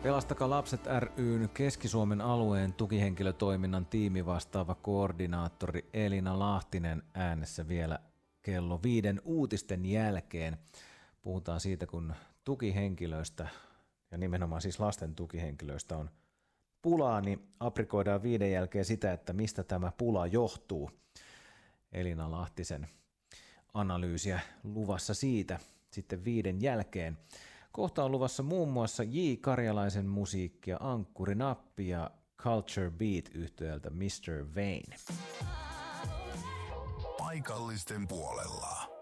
Pelastakaa lapset ry:n Keski-Suomen alueen tukihenkilötoiminnan tiimivastaava koordinaattori Elina Lahtinen äänessä vielä kello 5 uutisten jälkeen. Puhutaan siitä, kun tukihenkilöistä ja nimenomaan siis lasten tukihenkilöistä on pulaa, niin aprikoidaan 5 jälkeen sitä, että mistä tämä pula johtuu. Elina Lahtisen analyysiä luvassa siitä sitten 5 jälkeen. Kohta on luvassa muun muassa J. Karjalaisen musiikkia, Ankkuri Nappi ja Culture Beat -yhtyeeltä Mr. Vain. Paikallisten puolella.